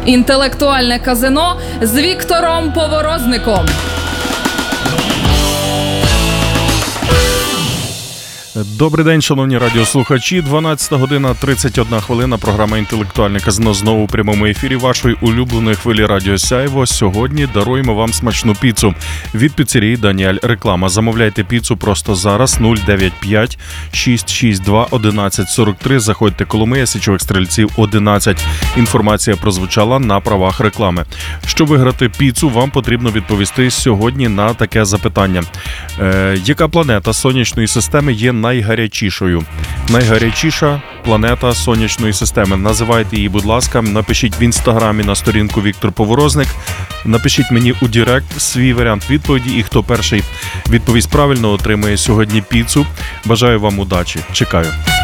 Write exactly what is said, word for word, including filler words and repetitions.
Інтелектуальне казино з Віктором Поворозником. Добрий день, шановні радіослухачі. дванадцята година тридцять одна хвилина. Програма «Інтелектуальне казино» знову у прямому ефірі вашої улюбленої хвилі Радіо Сяйво. Сьогодні даруємо вам смачну піцу від піцерії Даніель. Реклама. Замовляйте піцу просто зараз. нуль дев'ять п'ять шість шість два одинадцять сорок три. Заходьте Коломия, Січових Стрільців одинадцять. Інформація прозвучала на правах реклами. Щоб виграти піцу, вам потрібно відповісти сьогодні на таке запитання. Е, яка планета Сонячної системи є найгарячішою? Найгарячіша планета Сонячної системи. Називайте її, будь ласка. Напишіть в інстаграмі на сторінку Віктор Поворозник. Напишіть мені у директ свій варіант відповіді. І хто перший відповість правильно, отримає сьогодні піцу. Бажаю вам удачі. Чекаю.